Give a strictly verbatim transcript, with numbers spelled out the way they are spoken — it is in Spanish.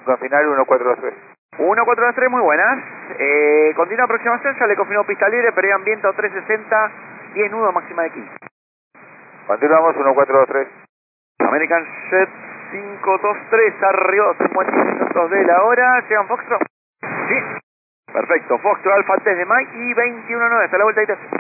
con final uno cuatro dos tres. uno cuatro dos tres, muy buenas. Eh, continua aproximación, ya le confirmó pista libre, pero viento trescientos sesenta, diez nudos, máxima de quince. Continuamos uno cuatro dos tres. American Jet cinco dos tres, arriba, cincuenta minutos de la hora. ¿Llegan Foxtrot? Sí. Perfecto, Foxtrot Alfa tres de Mike y veintiuno nueve, hasta la vuelta y tres.